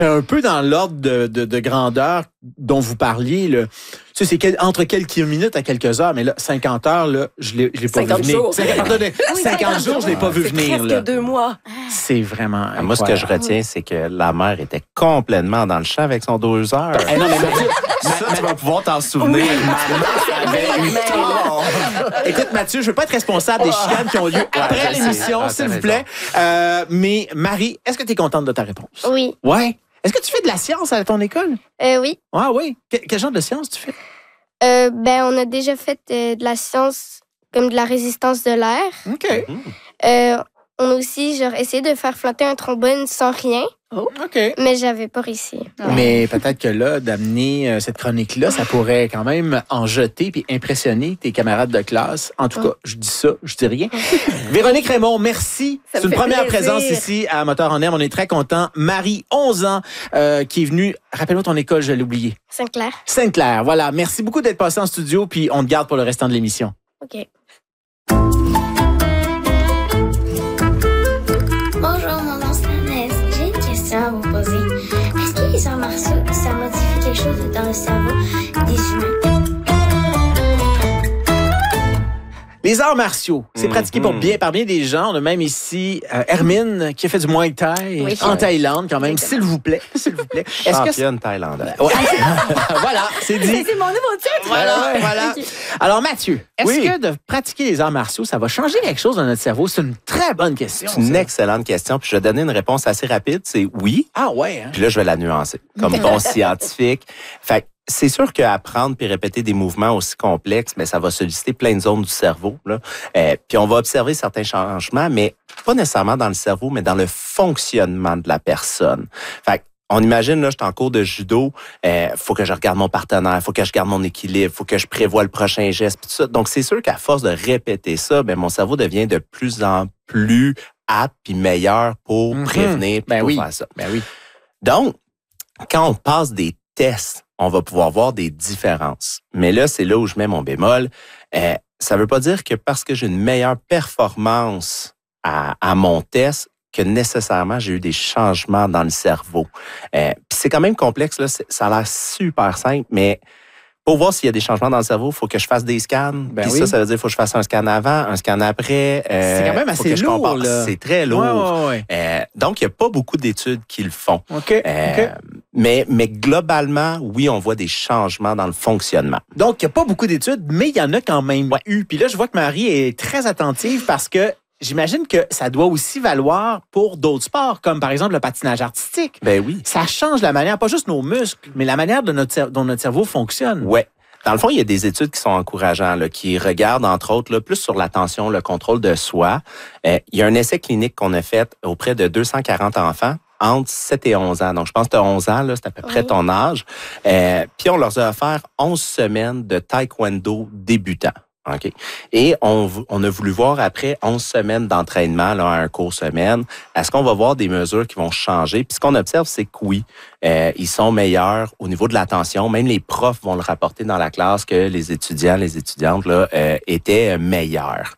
Un peu dans l'ordre de grandeur dont vous parliez, là. Tu sais, c'est entre quelques minutes à quelques heures, mais là, 50 heures, là, je l'ai pas vu venir. 50 jours, je l'ai pas vu venir. Presque 2 mois. C'est vraiment incroyable. Moi, ce que je retiens, c'est que la mère était complètement dans le champ avec son 2 heures. Non, mais Mathieu, ça, tu vas pouvoir t'en souvenir. Écoute, Mathieu, je veux pas être responsable des chicanes qui ont lieu après l'émission, s'il vous plaît. Mais Marie, est-ce que tu es contente de ta réponse? Oui. Ouais. Est-ce que tu fais de la science à ton école? Oui. Ah oui. Quel genre de science tu fais? On a déjà fait de la science comme de la résistance de l'air. OK. On a aussi essayé de faire flotter un trombone sans rien. Oh, OK. Mais j'avais pas réussi. Mais peut-être que là, d'amener cette chronique-là, ça pourrait quand même en jeter puis impressionner tes camarades de classe. En tout cas, je dis ça, je dis rien. Véronique Raymond, merci. C'est une première présence ici à Moteur en Herbe. On est très contents. Marie, 11 ans, qui est venue. Rappelle-moi ton école, je l'ai oublié. Sainte-Claire. Sainte-Claire, voilà. Merci beaucoup d'être passé en studio, puis on te garde pour le restant de l'émission. OK. Bonjour, mon nom c'est Anaïs. J'ai une question à vous poser. Est-ce que les arts martiaux, ça modifie quelque chose dans le cerveau des humains? Les arts martiaux, c'est pratiqué par bien des gens. On a même ici Hermine qui a fait du Muay Thai en Thaïlande quand même. S'il vous plaît, s'il vous plaît. Championne thaïlandaise. Ouais. Voilà, c'est dit. C'est mon nouveau titre. Voilà. Okay. Alors Mathieu, est-ce que de pratiquer les arts martiaux, ça va changer quelque chose dans notre cerveau? C'est une très bonne question. C'est une excellente question. Puis je vais donner une réponse assez rapide. C'est oui. Ah ouais. Hein? Puis là, je vais la nuancer comme bon scientifique. Fait c'est sûr qu'apprendre puis répéter des mouvements aussi complexes, mais ça va solliciter plein de zones du cerveau. Là. Puis on va observer certains changements, mais pas nécessairement dans le cerveau, mais dans le fonctionnement de la personne. Fait on imagine, là, je suis en cours de judo, faut que je regarde mon partenaire, faut que je garde mon équilibre, faut que je prévoie le prochain geste, puis tout ça. Donc, c'est sûr qu'à force de répéter ça, mon cerveau devient de plus en plus apte puis meilleur pour prévenir puis pour faire ça. Ben oui. Donc, quand on passe des tests, on va pouvoir voir des différences. Mais là, c'est là où je mets mon bémol. Ça veut pas dire que parce que j'ai une meilleure performance à mon test, que nécessairement j'ai eu des changements dans le cerveau. Puis c'est quand même complexe, là. Ça a l'air super simple, mais pour voir s'il y a des changements dans le cerveau, il faut que je fasse des scans. Puis ça veut dire qu'il faut que je fasse un scan avant, un scan après. C'est quand même assez lourd, là. C'est très lourd. Ouais. Donc, il n'y a pas beaucoup d'études qui le font. OK. Mais globalement, oui, on voit des changements dans le fonctionnement. Donc, il n'y a pas beaucoup d'études, mais il y en a quand même eu. Puis là, je vois que Marie est très attentive parce que j'imagine que ça doit aussi valoir pour d'autres sports, comme par exemple le patinage artistique. Ben oui. Ça change la manière, pas juste nos muscles, mais la manière dont notre cerveau fonctionne. Ouais. Dans le fond, il y a des études qui sont encourageantes, là, qui regardent, entre autres, là, plus sur l'attention, le contrôle de soi. Il y a un essai clinique qu'on a fait auprès de 240 enfants entre 7 et 11 ans. Donc, je pense que tu as 11 ans, là, c'est à peu près ton âge. Puis, on leur a offert 11 semaines de taekwondo débutant. OK. Et on a voulu voir après 11 semaines d'entraînement, là, un cours semaine, est-ce qu'on va voir des mesures qui vont changer? Puis ce qu'on observe, c'est que oui, ils sont meilleurs au niveau de l'attention. Même les profs vont le rapporter dans la classe que les étudiants, les étudiantes là, étaient meilleurs.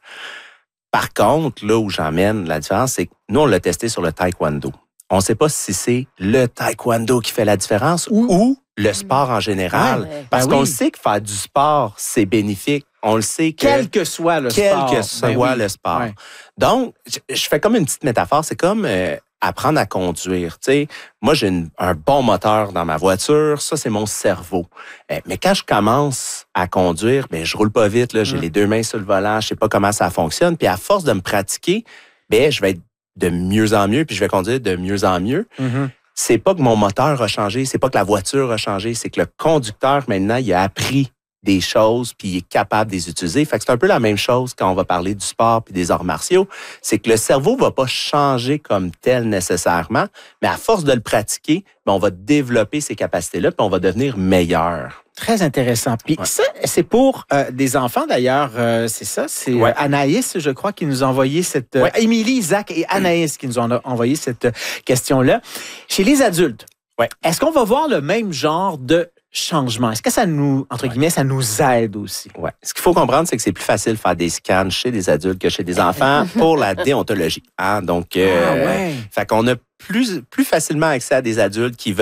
Par contre, là où j'emmène la différence, c'est que nous, on l'a testé sur le taekwondo. On ne sait pas si c'est le taekwondo qui fait la différence ou le sport en général. Parce qu'on sait que faire du sport, c'est bénéfique. On le sait que... Quel que soit le sport. Quel que soit le sport. Ouais. Donc, je fais comme une petite métaphore. C'est comme apprendre à conduire. Tu sais, moi, j'ai un bon moteur dans ma voiture. Ça, c'est mon cerveau. Mais quand je commence à conduire, je roule pas vite. Là, j'ai les deux mains sur le volant. Je sais pas comment ça fonctionne. Puis à force de me pratiquer, je vais être de mieux en mieux. Puis je vais conduire de mieux en mieux. C'est pas que mon moteur a changé. C'est pas que la voiture a changé. C'est que le conducteur, maintenant, il a appris des choses, puis il est capable de les utiliser. Fait que c'est un peu la même chose quand on va parler du sport puis des arts martiaux. C'est que le cerveau va pas changer comme tel nécessairement, mais à force de le pratiquer, on va développer ces capacités-là, puis on va devenir meilleur. Très intéressant. Puis ça, c'est pour des enfants d'ailleurs, c'est ça? C'est Anaïs, je crois, qui nous a envoyé cette... Émilie, Zach et Anaïs qui nous ont envoyé cette question-là. Chez les adultes, est-ce qu'on va voir le même genre de changement? Est-ce que ça nous, entre guillemets, ça nous aide aussi? Ouais. Ce qu'il faut comprendre, c'est que c'est plus facile de faire des scans chez des adultes que chez des enfants pour la déontologie. Hein? Donc, fait qu'on a plus facilement accès à des adultes qui veulent